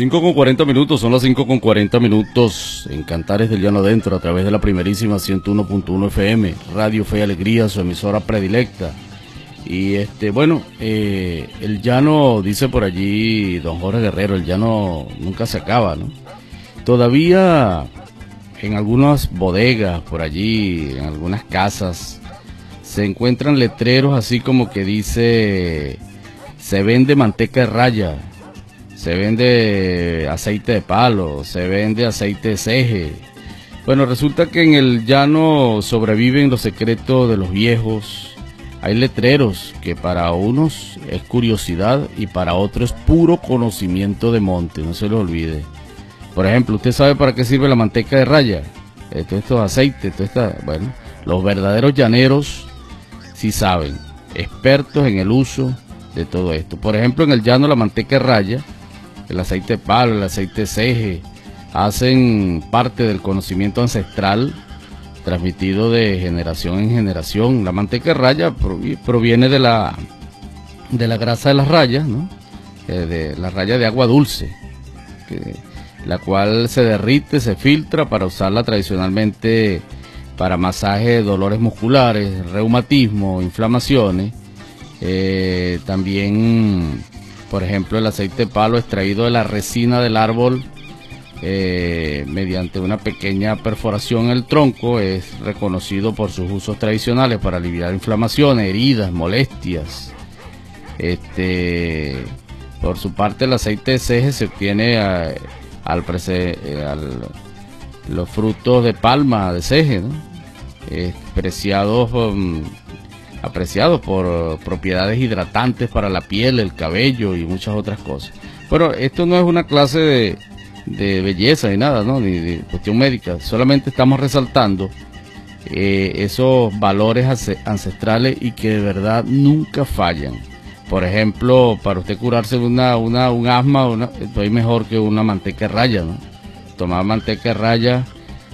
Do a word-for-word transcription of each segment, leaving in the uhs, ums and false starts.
cinco con cuarenta minutos, son las cinco con cuarenta minutos en Cantares del Llano Adentro, a través de la primerísima ciento uno punto uno F M, Radio Fe y Alegría, su emisora predilecta. Y este, bueno, eh, el llano, dice por allí don Jorge Guerrero, el llano nunca se acaba, ¿no? Todavía en algunas bodegas por allí, en algunas casas, se encuentran letreros así como que dice: se vende manteca de raya, se vende aceite de palo, se vende aceite de ceje. Bueno, resulta que en el llano sobreviven los secretos de los viejos. Hay letreros que para unos es curiosidad y para otros es puro conocimiento de monte, no se lo olvide. Por ejemplo, ¿usted sabe para qué sirve la manteca de raya? Eh, todos estos aceites, todo esta, bueno, los verdaderos llaneros sí saben, expertos en el uso de todo esto. Por ejemplo, en el llano la manteca de raya, el aceite de palo, el aceite de ceje, hacen parte del conocimiento ancestral transmitido de generación en generación. La manteca de raya proviene de la de la grasa de las rayas, ¿no? Eh, de la raya de agua dulce, que, la cual se derrite, se filtra para usarla tradicionalmente para masaje de dolores musculares, reumatismo, inflamaciones. Eh, también, por ejemplo, el aceite de palo extraído de la resina del árbol eh, mediante una pequeña perforación en el tronco es reconocido por sus usos tradicionales para aliviar inflamaciones, heridas, molestias. Este, por su parte, el aceite de ceje se obtiene a, al, prese, al los frutos de palma de ceje, ¿no? Eh, preciados, um, apreciados por propiedades hidratantes para la piel, el cabello y muchas otras cosas. Pero esto no es una clase de, de belleza ni nada, ¿no? Ni de cuestión médica. Solamente estamos resaltando eh, esos valores ancestrales y que de verdad nunca fallan. Por ejemplo, para usted curarse una, una, un asma, una, esto es mejor que una manteca de raya, ¿no? Tomar manteca de raya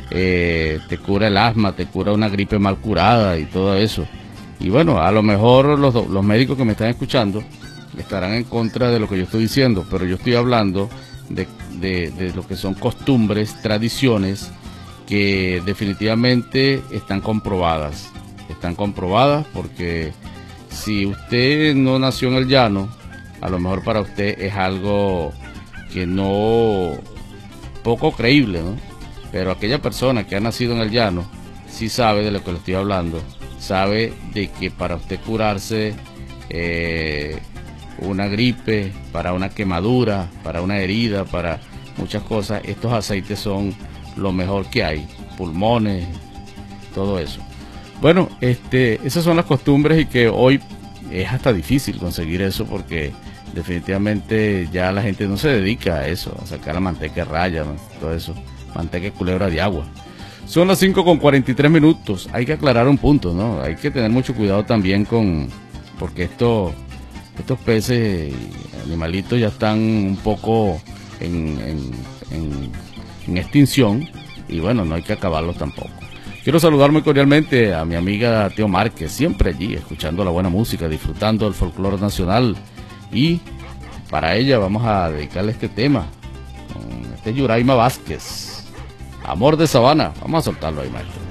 eh, te cura el asma, te cura una gripe mal curada y todo eso. Y bueno, a lo mejor los, los médicos que me están escuchando estarán en contra de lo que yo estoy diciendo, pero yo estoy hablando de, de, de lo que son costumbres, tradiciones que definitivamente están comprobadas. Están comprobadas porque si usted no nació en el llano, a lo mejor para usted es algo que no... poco creíble, ¿no? Pero aquella persona que ha nacido en el llano sí sabe de lo que le estoy hablando, sabe de que para usted curarse eh, una gripe, para una quemadura, para una herida, para muchas cosas, estos aceites son lo mejor que hay, pulmones, todo eso. Bueno, este, esas son las costumbres y que hoy es hasta difícil conseguir eso porque definitivamente ya la gente no se dedica a eso, a sacar la manteca de raya, ¿no? Todo eso, manteca de culebra de agua. Son las cinco con cuarenta y tres minutos. Hay que aclarar un punto, ¿no? Hay que tener mucho cuidado también con, porque esto, estos peces y animalitos ya están un poco en, en, en, en extinción y bueno, no hay que acabarlos tampoco. Quiero saludar muy cordialmente a mi amiga Teo Márquez, siempre allí, escuchando la buena música, disfrutando del folclore nacional. Y para ella vamos a dedicarle este tema, con este Yuraima Vázquez, Amor de Sabana. Vamos a soltarlo ahí, maestro.